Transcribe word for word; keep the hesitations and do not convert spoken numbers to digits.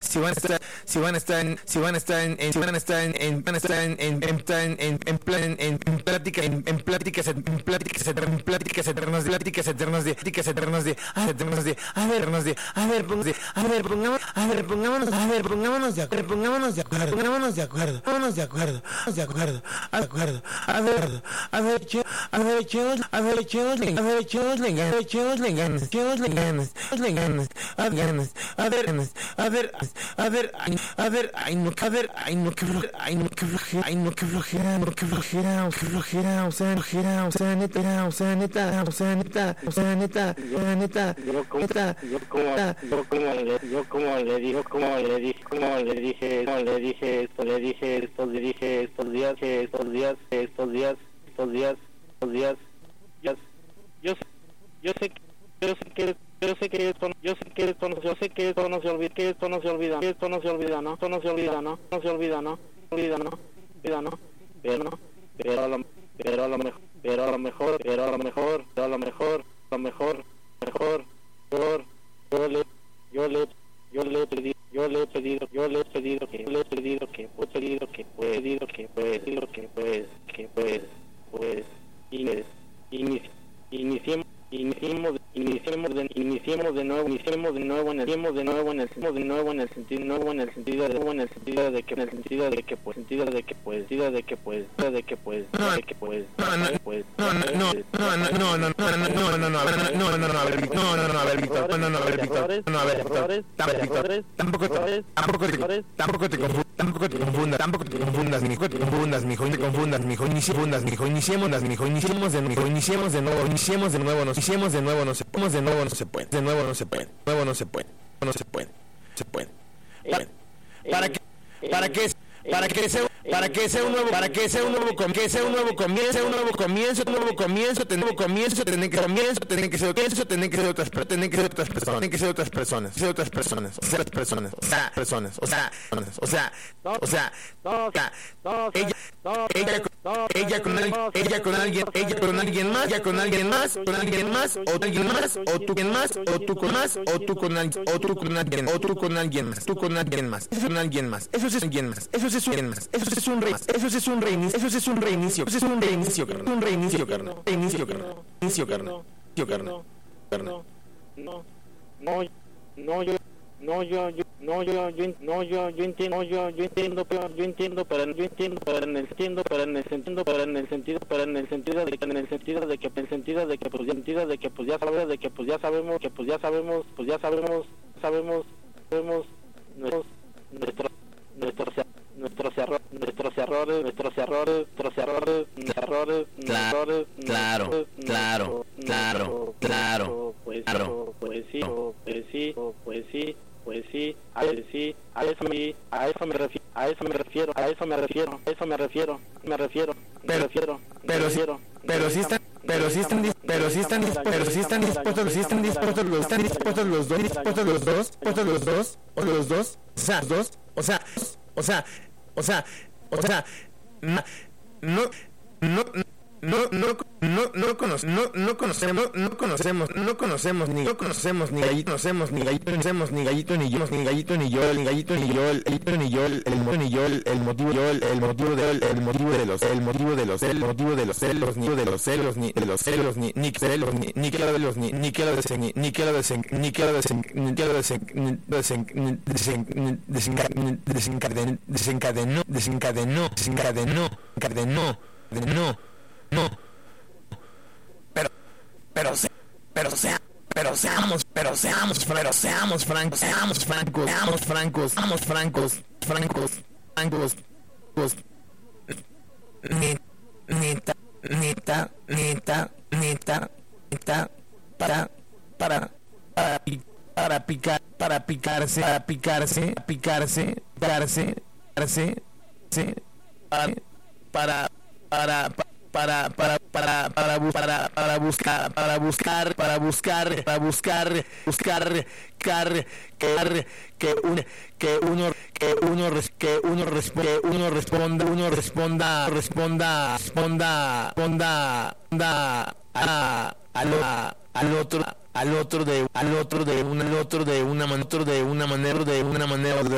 si van a estar, si van a estar, en, si van a estar, en, en, si van a estar, en, en, van a estar en, en, en plan, en, en plan, en, en pláticas, en, en pláticas, en pláticas, en pláticas eternas de, pláticas eternas de, pláticas eternas de, ah, eternas de, a ver, eternas de, a ver, a ver, pongamos, a ver, pongámonos, a ver, pongámonos de acuerdo, pongámonos de acuerdo, pongámonos de acuerdo, pongámonos de acuerdo, de acuerdo, de acuerdo, a ver, a ver, a ver, echemos, a ver, echemos, a ver, echemos le ganas, echemos le ganas, echemos le ganas, le ganas, a ganas, a ver, a ver, a ver, a ver, ay no, a ver, ay no, que flojera, ay no, que flojera, ay no, que flojera, no, que flojera, que flojera, o sea, flojera, o sea, neta, o sea, neta, o sea, neta, o sea, neta, o sea, neta, yo como, yo como, yo como le, yo como le dijo, como le dije, como le dije, como le dije esto, le dije esto, le dije estos días, estos días, estos días, estos días, estos días, yo, yo, yo sé, yo sé que Yo sé que esto, yo sé que esto, yo sé que esto no se olvida, que esto no se olvida, que esto no se olvida, no, esto no se olvida, no, no se olvida, no, olvida, no, olvida, no, pero no, pero a lo, pero a lo mejor, pero a lo mejor, pero a lo mejor, pero a lo mejor, a lo mejor, mejor, por, yo le, yo le, yo le he pedido, yo le he pedido, yo le he pedido que, le he pedido que, he pedido que, he pedido que, he pedido que, pues, que, pues, pues, inicie, iniciemos. Iniciemos, iniciemos de, iniciemos de nuevo, iniciemos de nuevo en el, iniciemos de nuevo en el, de nuevo en el sentido, nuevo en el sentido, de nuevo en el sentido de que, en el sentido de que, pues, sentido de que, pues, sentido de que, pues, de que, pues, de que, pues, no, no, pues, no, no, no, no, no, no, no, no, no, no, no, a ver, no, no, no, a ver, no, no, no, a ver, Víctor, no, no, a ver, Víctor, no, a ver, Víctor, tampoco, tampoco te, tampoco te confundas, tampoco te confundas, tampoco te confundas, mijo, te confundas, mijo, no te confundas, mijo, iniciemos, mijo, iniciemos, mijo, iniciemos de nuevo, iniciemos de nuevo, iniciemos de nuevo, nos hicimos de nuevo, no se puede, de nuevo no se puede, de nuevo no se puede, de nuevo no se puede, no se puede, se puede, para, para que, para que, para que sea, para que sea un nuevo, para que sea un nuevo, que sea un nuevo comienzo, un nuevo comienzo, un nuevo comienzo, un nuevo comienzo, tener que comienzo, tener que ser comienzo, tener que ser otras, tener que ser otras personas, tener que ser otras personas, ser otras personas, ser otras personas, o sea, personas, o sea, o sea, o sea, o sea, ella, ella, ella con alguien, ella con alguien, ella con alguien más, ella con alguien más, con alguien más, o alguien más, o tú con más, o tú con más, o tú con alguien, o tú con alguien, o tú con alguien más, tú con alguien más, eso es alguien más, eso es alguien más, eso es alguien más, eso es un rey, eso es un reinicio, eso es un reinicio, eso es un reinicio, carnal, un reinicio, carnal, reinicio, carnal, reinicio, carnal, reinicio, carnal, carnal, no, no, no, yo, no, yo, yo, no, yo, yo, no, yo, yo entiendo, yo, yo entiendo, pero yo entiendo, pero yo entiendo, pero en el entiendo, pero en el sentido, pero en el sentido, pero en el sentido de que, en el sentido de que, en el sentido de que, pues, ya, sentido de que, pues ya sabemos, de que, pues ya sabemos, que, pues ya sabemos, pues ya sabemos, sabemos, sabemos nuestros, nuestros, nuestros, nuestros errores, nuestros errores, nuestros errores, nuestros errores, errores, errores, claro, claro, claro, claro, pues, pues sí, pues sí, pues sí. Pues sí, a ver, sí, a eso me, a eso me refiero, a eso me refiero, a eso me refiero, a eso me refiero, me refiero, me refiero, pero sí, pero sí están, pero sí están, pero sí están, pero sí están dispuestos, sí están dispuestos, los están dispuestos los dos, dispuestos los dos, dispuestos los dos, o los dos, o sea, dos, o sea, o sea, o sea, o sea, no, no, no No, no, no, no, cono- no, no conocemos, no conocemos, no conocemos ni, no conocemos ni gallito, conocemos ni gallito, no conocemos ni gallito ni yo, ni gallito ni yo, ni gallito ni yo, el gallito ni yo, el motivo ni yo, el motivo yo, el motivo de el motivo de los, el motivo de los, el motivo de los celos, ni de los celos, ni de los celos, ni ni celos, ni ni que de los, ni ni que de ni ni que de ni que de ni que de desencadenó, desencadenó, desencadenó, desencadenó, desencadenó, desencadenó. No, pero, pero, se, pero sea, pero seamos, pero seamos, pero seamos francos, seamos francos, seamos francos, seamos francos, francos, francos, francos, neta, neta, neta, neta, neta, para, para, para, para picar, para picarse, para picarse, picarse, picarse, picarse, para, para, para, para para para para para para para buscar para buscar para buscar para buscar buscar car que que uno que uno que uno que uno responde uno responda uno responda responda responda responda a al al otro al otro de al otro de un al otro de una manera de una manera de una manera de